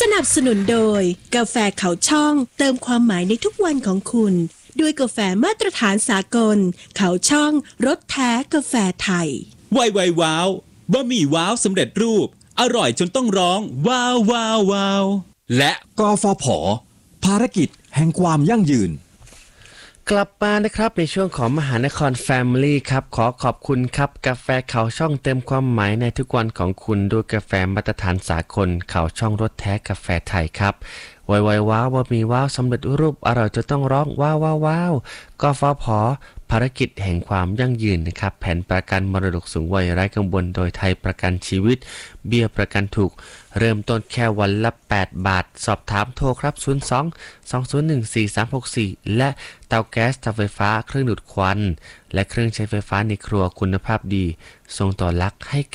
นับสนุนโดยกาแฟเขาช่องเติมความหมายในทุกวันของคุณด้วยกาแฟมาตรฐานสากลเขาช่องรสแท้กาแฟไทยไวว้าวบะหมี่ว้าวสำเร็จรูปอร่อยจนต้องร้องว้าวว้าวว้าวและกฟผ.ภารกิจแห่งความยั่งยืนกลับมานะครับในช่วงของมหานครแฟมิลี่ครับขอขอบคุณครับกาแฟเขาช่องเต็มความหมายในทุกวันของคุณด้วยกาแฟมาตรฐานสากลเขาช่องรสแท้กาแฟไทยครับไวว้าวบะหมี่ว้าวสำเร็จรูปอร่อยจนต้องร้องว้าวว้าวว้าวกฟผ.ภารกิจแห่งความยั่งยืนนะครับแผนประกันมรดกสูงวัยไร้กังวลโดยไทยประกันชีวิตเบี้ยประกันถูกเริ่มต้นแค่วันละ8 บาทสอบถามโทรครับ02-201-4364และเตาแก๊สเตาไฟฟ้าเครื่องดูดควันและเครื่องใช้ไฟฟ้าในครัวคุณภาพดีส่งต่อรักให้